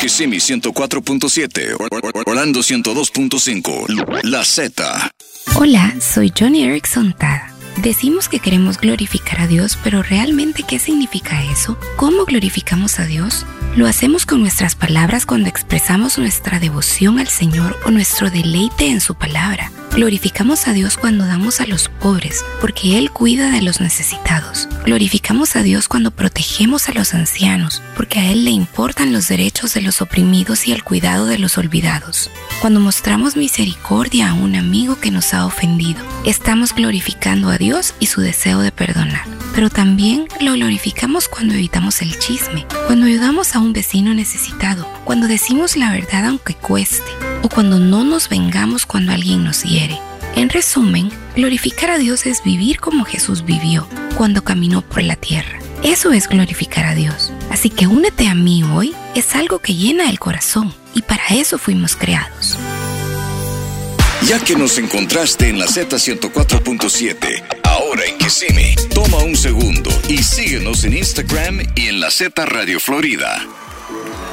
Kissimmee 104.7, Orlando 102.5, La Z. Hola, soy Johnny Erickson Tada. Decimos que queremos glorificar a Dios, pero ¿realmente qué significa eso? ¿Cómo glorificamos a Dios? Lo hacemos con nuestras palabras cuando expresamos nuestra devoción al Señor o nuestro deleite en su palabra. Glorificamos a Dios cuando damos a los pobres, porque Él cuida de los necesitados. Glorificamos a Dios cuando protegemos a los ancianos, porque a Él le importan los derechos de los oprimidos y el cuidado de los olvidados. Cuando mostramos misericordia a un amigo que nos ha ofendido, estamos glorificando a Dios y su deseo de perdonar. Pero también lo glorificamos cuando evitamos el chisme, cuando ayudamos a un vecino necesitado, cuando decimos la verdad aunque cueste, o cuando no nos vengamos cuando alguien nos hiere. En resumen, glorificar a Dios es vivir como Jesús vivió cuando caminó por la tierra. Eso es glorificar a Dios. Así que únete a mí hoy, es algo que llena el corazón y para eso fuimos creados. Ya que nos encontraste en la Z104.7, ahora en Kissimmee, toma un segundo y síguenos en Instagram y en la Z Radio Florida.